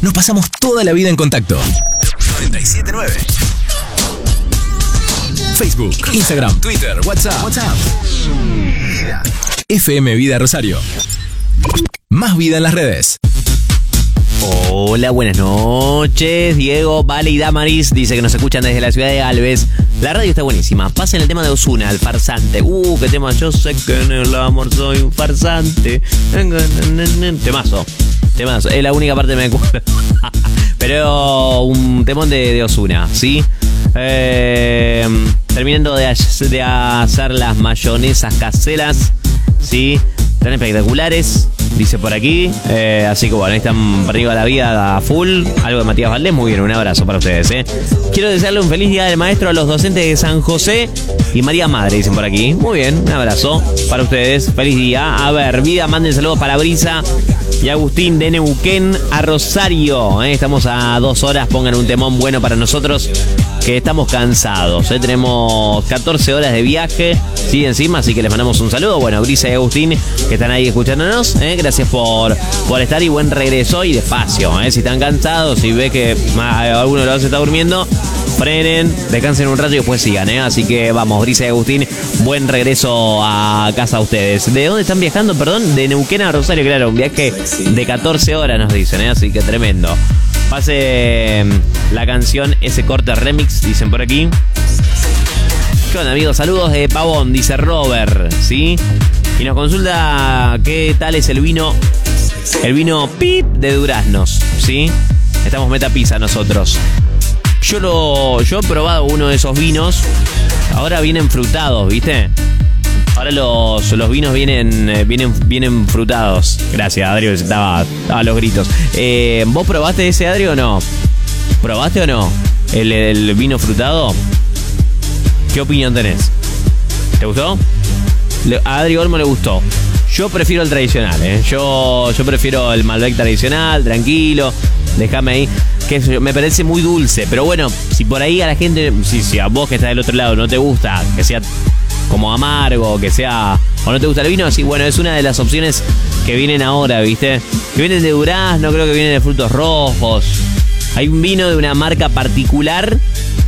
Nos pasamos toda la vida en contacto. 979. Facebook, Instagram, Twitter, WhatsApp. FM Vida Rosario. Más vida en las redes. Hola, buenas noches. Diego, Vale y Damaris dice que nos escuchan desde la ciudad de Galvez. La radio está buenísima. Pasen el tema de Ozuna, el farsante. Qué tema. Yo sé que en el amor soy un farsante. Temazo. Es la única parte que me acuerdo. Pero un temón de Ozuna, ¿sí? Terminando de hacer las mayonesas caseras, ¿sí? Están espectaculares, dice por aquí. Así que bueno, ahí están arriba la vida a full. Algo de Matías Valdés, muy bien, un abrazo para ustedes, Quiero desearle un feliz día del maestro a los docentes de San José y María Madre, dicen por aquí. Muy bien, un abrazo para ustedes, feliz día. A ver, vida, manden saludos para Brisa y Agustín de Neuquén a Rosario. Estamos a 2 horas, pongan un temón bueno para nosotros, que estamos cansados. Tenemos 14 horas de viaje, sí, encima, así que les mandamos un saludo. Bueno, Brisa y Agustín, que están ahí escuchándonos, gracias por estar y buen regreso. Y despacio, si están cansados, si ve que alguno de los está durmiendo, frenen, descansen un rato y después sigan, así que vamos, Brisa y Agustín, buen regreso a casa a ustedes. ¿De dónde están viajando? Perdón, de Neuquén a Rosario, claro, un viaje de 14 horas nos dicen, así que tremendo. Pase la canción Ese Corte Remix, dicen por aquí. ¿Qué onda, amigos? Saludos de Pavón, dice Robert, ¿sí? Y nos consulta qué tal es el vino Pip de duraznos, ¿sí? Estamos meta pizza nosotros. Yo he probado uno de esos vinos. Ahora vienen frutados, ¿viste? Ahora los vinos vienen frutados. Gracias, Adri, estaba a los gritos. ¿Vos probaste ese, Adri, o no? ¿Probaste o no? El vino frutado. ¿Qué opinión tenés? ¿Te gustó? A Adri Olmo le gustó. Yo prefiero el tradicional, Yo prefiero el Malbec tradicional, tranquilo. Déjame ahí. Que me parece muy dulce. Pero bueno, si por ahí a la gente, si a vos que estás del otro lado no te gusta que sea como amargo, que sea, o no te gusta el vino, sí, bueno, es una de las opciones que vienen ahora, ¿viste? Que vienen de durazno, creo que vienen de frutos rojos. Hay un vino de una marca particular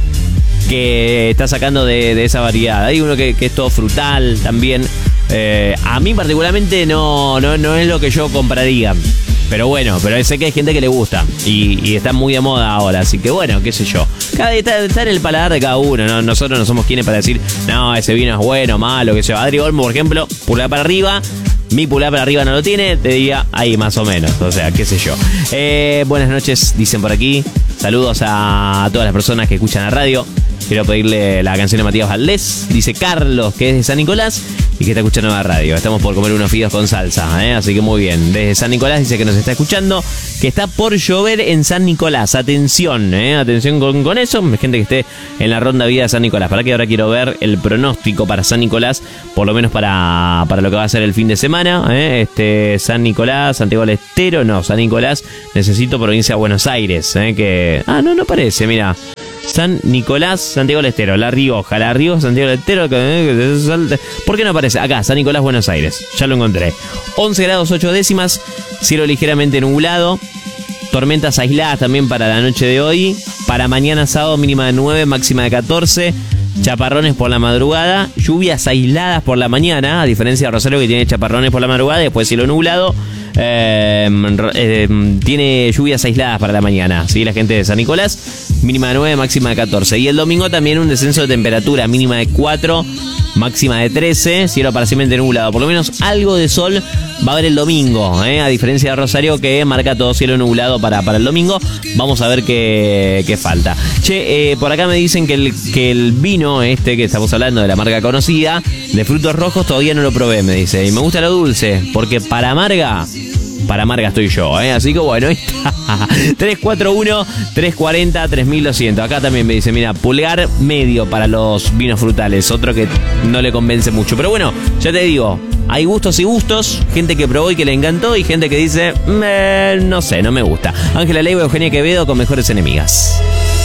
que está sacando de esa variedad. Hay uno que es todo frutal también. A mí particularmente no es lo que yo compraría. Pero bueno, pero sé que hay gente que le gusta y está muy de moda ahora, así que bueno, qué sé yo. Está en el paladar de cada uno, ¿no? Nosotros no somos quienes para decir, no, ese vino es bueno, malo, qué sé yo. Adri Olmo, por ejemplo, pulgar para arriba, mi pulgar para arriba no lo tiene, te diría ahí más o menos, o sea, qué sé yo. Buenas noches, dicen por aquí. Saludos a todas las personas que escuchan la radio. Quiero pedirle la canción de Matías Valdés. Dice Carlos, que es de San Nicolás y que está escuchando la radio. Estamos por comer unos fideos con salsa, así que muy bien. Desde San Nicolás dice que nos está escuchando, que está por llover en San Nicolás. Atención, atención con eso. Gente que esté en la ronda vida de San Nicolás. Para que ahora quiero ver el pronóstico para San Nicolás, por lo menos para lo que va a ser el fin de semana. San Nicolás, Santiago del Estero, no, San Nicolás, necesito provincia de Buenos Aires, que... no parece, mira. San Nicolás, Santiago del Estero, La Rioja, Santiago del Estero. ¿Por qué no aparece? Acá, San Nicolás, Buenos Aires. Ya lo encontré. 11 grados 8 décimas, cielo ligeramente nublado. Tormentas aisladas también para la noche de hoy. Para mañana sábado, mínima de 9, máxima de 14. Chaparrones por la madrugada. Lluvias aisladas por la mañana, a diferencia de Rosario, que tiene chaparrones por la madrugada y después cielo nublado. Tiene lluvias aisladas para la mañana, ¿sí? La gente de San Nicolás, mínima de 9, máxima de 14. Y el domingo también un descenso de temperatura, mínima de 4, máxima de 13, cielo parcialmente nublado. Por lo menos algo de sol va a haber el domingo, a diferencia de Rosario, que marca todo cielo nublado para el domingo. Vamos a ver qué falta. Che, por acá me dicen que el vino que estamos hablando, de la marca conocida, de frutos rojos, todavía no lo probé, me dice. Y me gusta lo dulce, porque para amarga estoy yo, así que bueno, ahí está. 341-340-3200. Acá también me dice, mira, pulgar medio para los vinos frutales. Otro que no le convence mucho. Pero bueno, ya te digo, hay gustos y gustos. Gente que probó y que le encantó, y gente que dice, no sé, no me gusta. Ángela Leiva, Eugenia Quevedo con Mejores Enemigas.